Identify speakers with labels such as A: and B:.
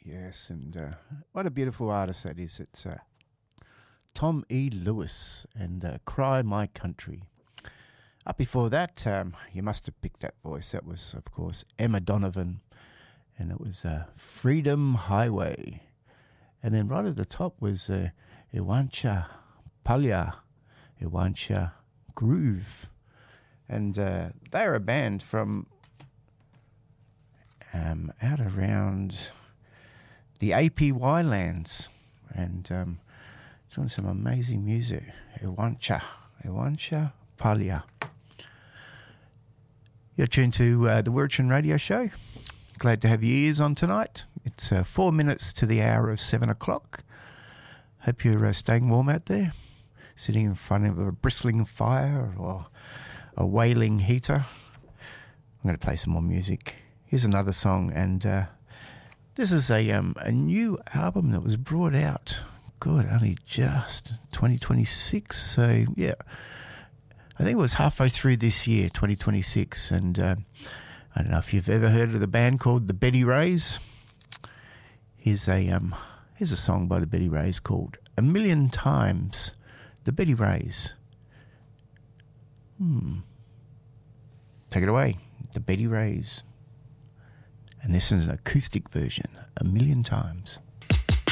A: Yes, and what a beautiful artist that is. It's Tom E. Lewis and Cry My Country. Up before that, you must have picked that voice. That was, of course, Emma Donovan, and it was Freedom Highway. And then right at the top was Iwancha Palya, Iwancha Groove. And they're a band from out around the APY lands, and doing some amazing music. Iwancha Palya. You're tuned to the Wiradjuri Radio Show. Glad to have your ears on tonight. It's 4 minutes to the hour of 7 o'clock. Hope you're staying warm out there, sitting in front of a bristling fire or a wailing heater. I'm going to play some more music. Here's another song, and this is a new album that was brought out, only just 2026, so yeah, I think it was halfway through this year, 2026, and I don't know if you've ever heard of the band called the Betty Rays. Here's a song by the Betty Rays called A Million Times, the Betty Rays. Take it away, the Betty Rays. And this is an acoustic version, A Million Times.